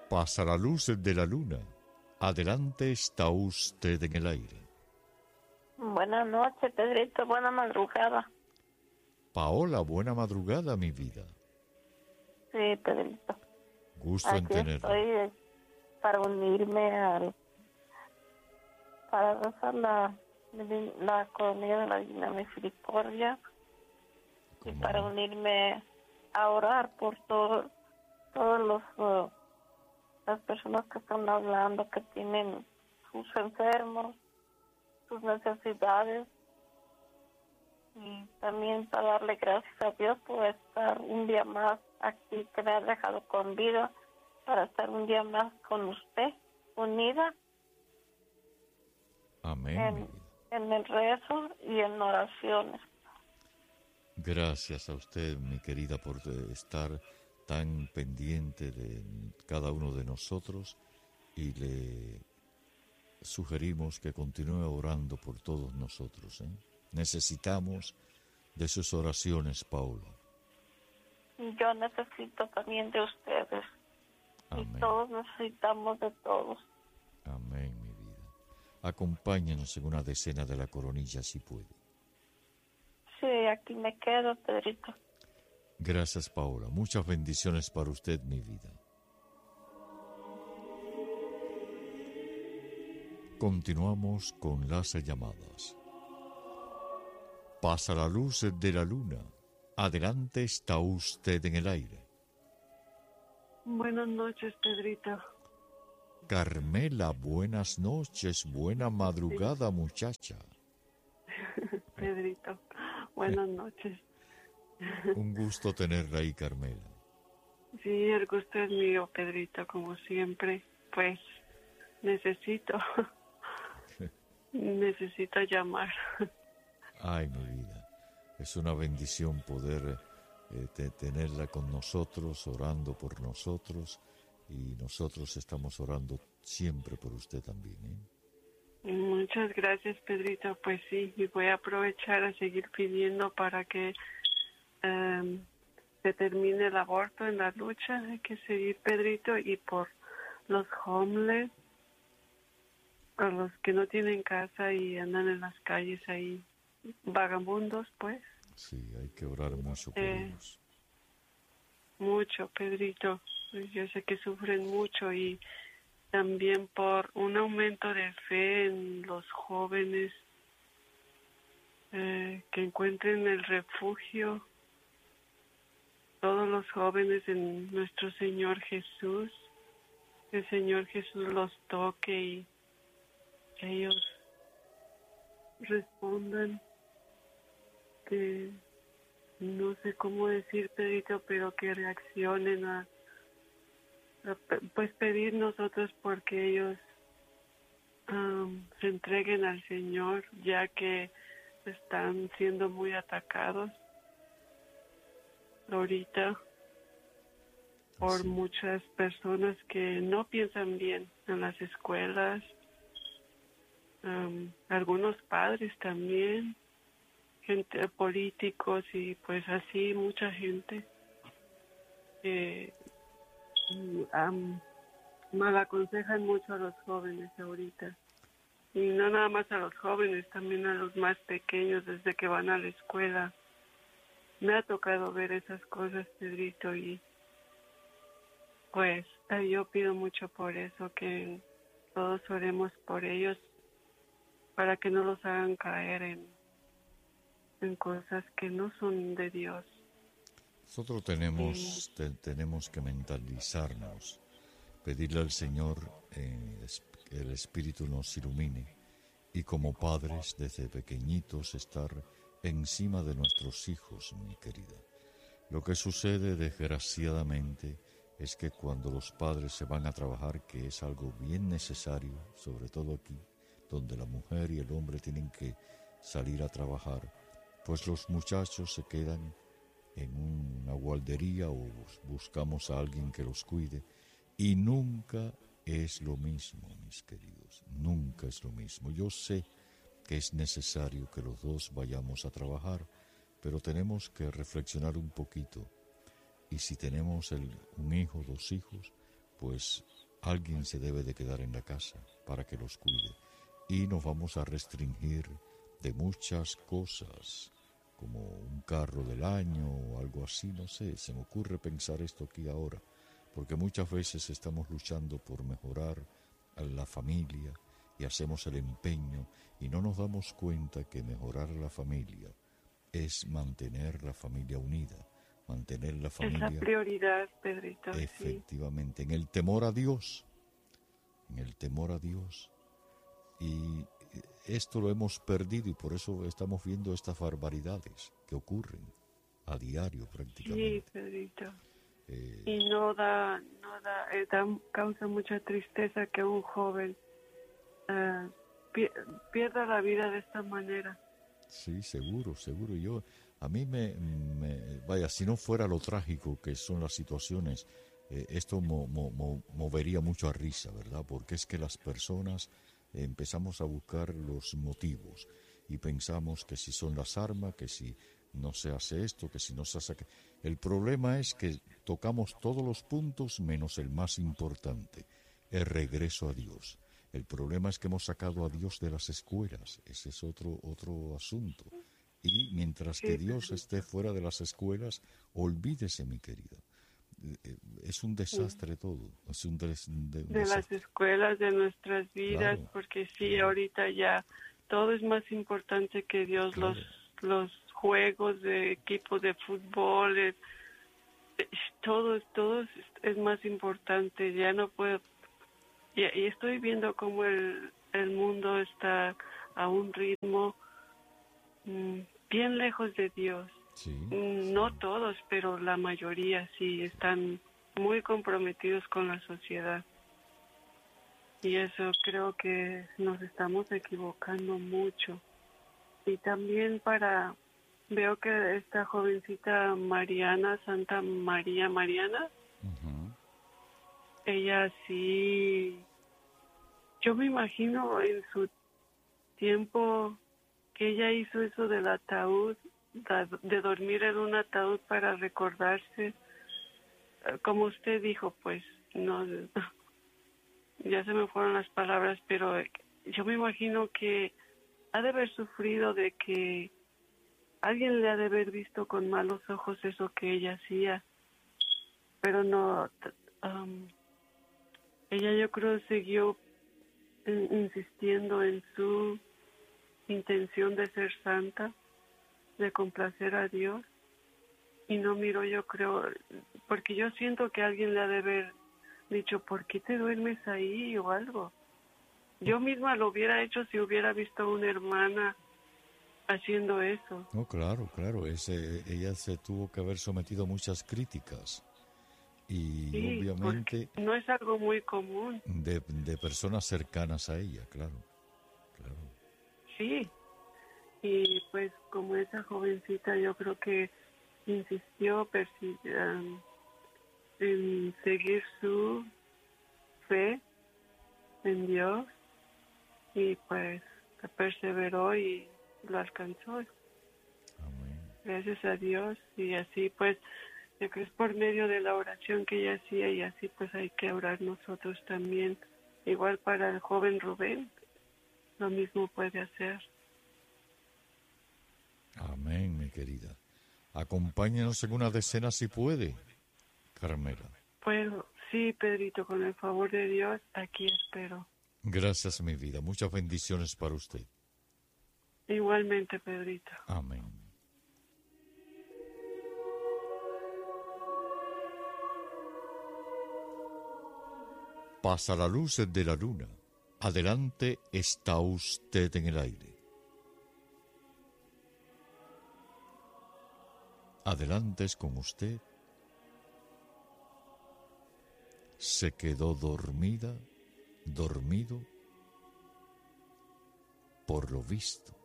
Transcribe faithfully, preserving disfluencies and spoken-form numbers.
Pasa la luz de la luna. Adelante está usted en el aire. Buenas noches, Pedrito. Buena madrugada. Paola, buena madrugada, mi vida. Sí, Pedrito. Gusto Aquí en tenerla. estoy para unirme al... para rezar la, la colonia de la Divina Misericordia. Y para no? unirme a orar por todo, todos los... Uh, las personas que están hablando, que tienen sus enfermos, sus necesidades, y también para darle gracias a Dios por estar un día más aquí, que me ha dejado con vida, para estar un día más con usted, unida. Amén, en, mi vida. en el rezo y en oraciones. Gracias a usted, mi querida, por estar tan pendiente de cada uno de nosotros, y le sugerimos que continúe orando por todos nosotros, ¿eh? Necesitamos de sus oraciones, Paula. Yo necesito también de ustedes. Amén. Y todos necesitamos de todos. Amén, mi vida. Acompáñenos en una decena de la coronilla, si puede. Sí, aquí me quedo, Pedrito. Gracias, Paola. Muchas bendiciones para usted, mi vida. Continuamos con las llamadas. Pasa la luz de la luna. Adelante está usted en el aire. Buenas noches, Pedrito. Carmela, buenas noches, buena madrugada, muchacha. Pedrito, buenas noches. Un gusto tenerla ahí, Carmela. Sí, el gusto es mío, Pedrito, como siempre. Pues necesito, necesito llamar. Ay, mi vida, es una bendición poder eh, te, tenerla con nosotros, orando por nosotros, y nosotros estamos orando siempre por usted también, ¿eh? Muchas gracias, Pedrito. Pues sí, y voy a aprovechar a seguir pidiendo para que um, se termine el aborto en la lucha. Hay que seguir, Pedrito, y por los homeless, por los que no tienen casa y andan en las calles ahí, vagabundos, pues. Sí, hay que orar mucho por Eh, ellos. Mucho, Pedrito. Yo sé que sufren mucho, y también por un aumento de fe en los jóvenes, eh, que encuentren el refugio, todos los jóvenes, en nuestro Señor Jesús. Que el Señor Jesús los toque y que ellos respondan, que no sé cómo decir, Pedrito, pero que reaccionen a, a pues pedir nosotros porque ellos um, se entreguen al Señor, ya que están siendo muy atacados ahorita por Así. muchas personas que no piensan bien en las escuelas, um, algunos padres también, gente, políticos, y pues así mucha gente que um, mal aconsejan mucho a los jóvenes ahorita. Y no nada más a los jóvenes, también a los más pequeños desde que van a la escuela. Me ha tocado ver esas cosas, Pedrito, y pues yo pido mucho por eso, que todos oremos por ellos para que no los hagan caer en, en cosas que no son de Dios. Nosotros tenemos, Sí. te, tenemos que mentalizarnos, pedirle al Señor eh, que el Espíritu nos ilumine, y como padres desde pequeñitos estar encima de nuestros hijos, mi querida. Lo que sucede desgraciadamente es que cuando los padres se van a trabajar, que es algo bien necesario, sobre todo aquí, donde la mujer y el hombre tienen que salir a trabajar, pues los muchachos se quedan en una guardería o buscamos a alguien que los cuide, y nunca es lo mismo, mis queridos, nunca es lo mismo. Yo sé que es necesario que los dos vayamos a trabajar, pero tenemos que reflexionar un poquito, y si tenemos el, un hijo, dos hijos, pues alguien se debe de quedar en la casa para que los cuide. Y nos vamos a restringir de muchas cosas, como un carro del año o algo así, no sé, se me ocurre pensar esto aquí ahora, porque muchas veces estamos luchando por mejorar a la familia y hacemos el empeño y no nos damos cuenta que mejorar la familia es mantener la familia unida, mantener la familia... Es la prioridad, Pedrito. Efectivamente, sí. En el temor a Dios, en el temor a Dios. Y esto lo hemos perdido y por eso estamos viendo estas barbaridades que ocurren a diario prácticamente. Sí, Pedrito. Eh, y no da, no da, eh, da, causa mucha tristeza que un joven uh, pi- pierda la vida de esta manera. Sí, seguro, seguro. Yo, a mí me, me, vaya, si no fuera lo trágico que son las situaciones, eh, esto mo, mo, mo, movería mucho a risa, ¿verdad? Porque es que las personas eh, empezamos a buscar los motivos y pensamos que si son las armas, que si no se hace esto, que si no se hace... El problema es que tocamos todos los puntos menos el más importante, el regreso a Dios. El problema es que hemos sacado a Dios de las escuelas, ese es otro otro asunto. Y mientras que Dios esté fuera de las escuelas, olvídese, mi querida. Es un desastre sí. todo. Es un, des, de, un de desastre. las escuelas, de nuestras vidas, claro, porque sí, claro. ahorita ya todo es más importante que Dios, claro. los los juegos de equipos de fútbol, es, todo, todo es, es más importante, ya no puedo... Y, y estoy viendo cómo el, el mundo está a un ritmo mmm, bien lejos de Dios. Sí, mm, no sí. todos, pero la mayoría sí están muy comprometidos con la sociedad. Y eso creo que nos estamos equivocando mucho. Y también para... Veo que esta jovencita Mariana, Santa María Mariana, Uh-huh. ella sí... Yo me imagino en su tiempo que ella hizo eso del ataúd, de dormir en un ataúd para recordarse. Como usted dijo, pues, no, ya se me fueron las palabras, pero yo me imagino que ha de haber sufrido de que alguien le ha de haber visto con malos ojos eso que ella hacía, pero no, um, ella yo creo siguió insistiendo en su intención de ser santa, de complacer a Dios, y no miró, yo creo, porque yo siento que alguien le ha de haber dicho, ¿por qué te duermes ahí? O algo. Yo misma lo hubiera hecho si hubiera visto a una hermana haciendo eso. No, claro, claro, ese, ella se tuvo que haber sometido a muchas críticas y sí, obviamente no es algo muy común. De, de personas cercanas a ella, claro, claro. Sí, y pues como esa jovencita yo creo que insistió persi- um, en seguir su fe en Dios y pues perseveró y lo alcanzó. Amén. Gracias a Dios. Y así pues yo creo que es por medio de la oración que ella hacía, y así pues hay que orar nosotros también. Igual para el joven Rubén, lo mismo puede hacer. Amén, mi querida. Acompáñenos en una decena si puede, Carmela. Pues sí, Pedrito, con el favor de Dios, aquí espero. Gracias, mi vida. Muchas bendiciones para usted. Igualmente, Pedrito. Amén. Pasa la luz de la luna. Adelante está usted en el aire. Adelante es con usted. Se quedó dormida, dormido, por lo visto.